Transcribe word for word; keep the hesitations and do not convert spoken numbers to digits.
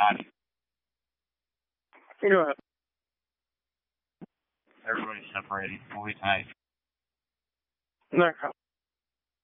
Illuminati. You know what? Everybody's separating. We'll be tight. No.